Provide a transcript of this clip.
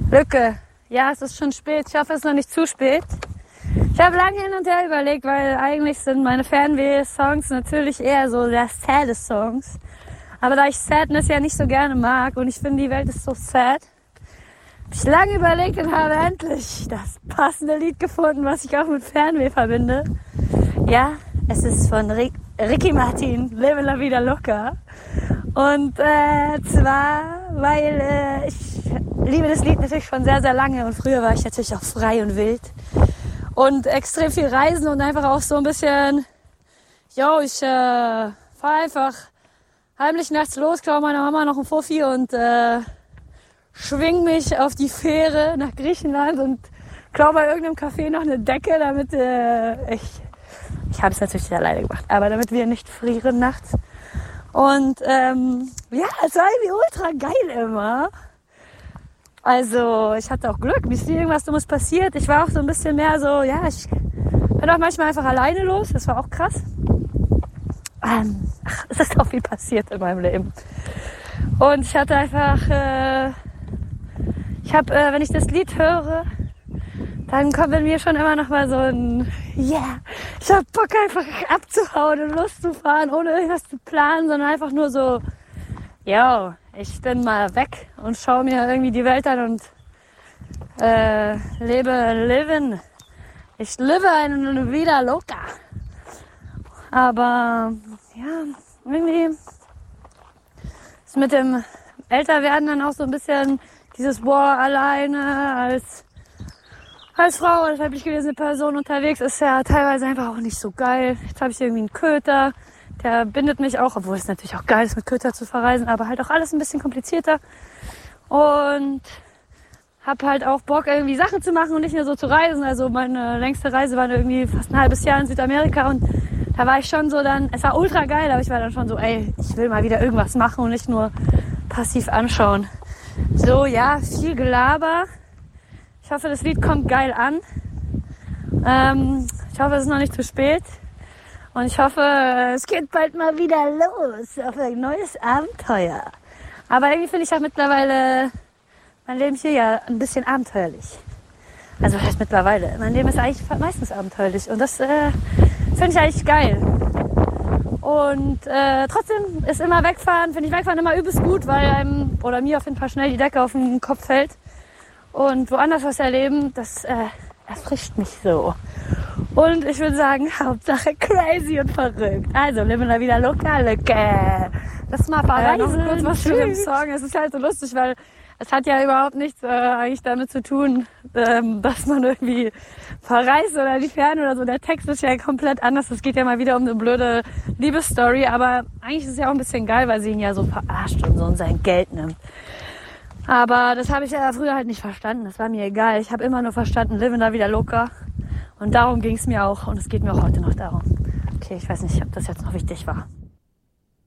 Lücke. Ja, es ist schon spät. Ich hoffe, es ist noch nicht zu spät. Ich habe lange hin und her überlegt, weil eigentlich sind meine Fernweh-Songs natürlich eher so der sad Songs. Aber da ich Sadness ja nicht so gerne mag und ich finde, die Welt ist so sad, habe ich lange überlegt und habe endlich das passende Lied gefunden, was ich auch mit Fernweh verbinde. Ja, es ist von Ricky Martin, Lebe la Vida Loca. Und zwar, weil ich liebe das Lied natürlich schon sehr, sehr lange und früher war ich natürlich auch frei und wild und extrem viel reisen und einfach auch so ein bisschen, ich fahre einfach heimlich nachts los, klaue meiner Mama noch ein Fuffi und schwing mich auf die Fähre nach Griechenland und klaue bei irgendeinem Café noch eine Decke, damit ich habe es natürlich nicht alleine gemacht, aber damit wir nicht frieren nachts. Und es war irgendwie ultra geil immer. Also ich hatte auch Glück, mir ist nie irgendwas Dummes passiert. Ich war auch so ein bisschen mehr so, ich bin auch manchmal einfach alleine los, das war auch krass. Es ist auch viel passiert in meinem Leben. Und ich hatte einfach, wenn ich das Lied höre, dann kommt in mir schon immer noch mal so ein, ich hab Bock einfach abzuhauen und loszufahren, ohne irgendwas zu planen, sondern einfach nur so, ich bin mal weg und schaue mir irgendwie die Welt an und leben. Ich lebe eine Vida Loca. Aber irgendwie ist mit dem Älterwerden dann auch so ein bisschen dieses alleine als Frau, als weiblich gelesene Person unterwegs ist ja teilweise einfach auch nicht so geil. Jetzt habe ich irgendwie einen Köter, der bindet mich auch, obwohl es natürlich auch geil ist, mit Köter zu verreisen, aber halt auch alles ein bisschen komplizierter. Und habe halt auch Bock, irgendwie Sachen zu machen und nicht nur so zu reisen. Also meine längste Reise war irgendwie fast ein halbes Jahr in Südamerika und da war ich schon so es war ultra geil, aber ich war dann schon so, ich will mal wieder irgendwas machen und nicht nur passiv anschauen. So, viel Gelaber. Ich hoffe, das Lied kommt geil an. Ich hoffe, es ist noch nicht zu spät. Und ich hoffe, es geht bald mal wieder los auf ein neues Abenteuer. Aber irgendwie finde ich auch mittlerweile mein Leben hier ja ein bisschen abenteuerlich. Also was heißt mittlerweile? Mein Leben ist eigentlich meistens abenteuerlich. Und das finde ich eigentlich geil. Und trotzdem ist finde ich Wegfahren immer übelst gut, weil einem oder mir auf jeden Fall schnell die Decke auf den Kopf fällt. Und woanders was erleben, das erfrischt mich so. Und ich würde sagen, Hauptsache crazy und verrückt. Also, lebe la vida loca, Lücke. Lass mal verreisen. Noch kurz was zu dem Song. Es ist halt so lustig, weil es hat ja überhaupt nichts eigentlich damit zu tun, dass man irgendwie verreist oder die Ferne oder so. Der Text ist ja komplett anders. Es geht ja mal wieder um eine blöde Liebesstory. Aber eigentlich ist es ja auch ein bisschen geil, weil sie ihn ja so verarscht und so und sein Geld nimmt. Aber das habe ich ja früher halt nicht verstanden. Das war mir egal. Ich habe immer nur verstanden, lebe la vida loca. Und darum ging es mir auch. Und es geht mir auch heute noch darum. Okay, ich weiß nicht, ob das jetzt noch wichtig war.